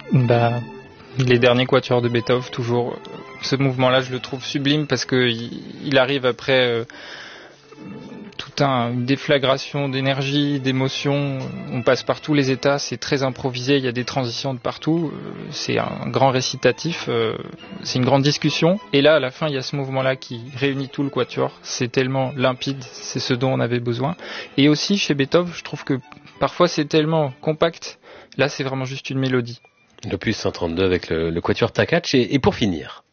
Bah, les derniers quatuors de Beethoven, toujours. Ce mouvement-là, je le trouve sublime parce que il arrive après une déflagration d'énergie, d'émotion. On passe par tous les états, c'est très improvisé, il y a des transitions de partout. C'est un grand récitatif, c'est une grande discussion. Et là, à la fin, il y a ce mouvement-là qui réunit tout le quatuor. C'est tellement limpide, c'est ce dont on avait besoin. Et aussi, chez Beethoven, je trouve que parfois c'est tellement compact. Là, c'est vraiment juste une mélodie. L'opus 132 avec le quatuor Takacs. Et pour finir,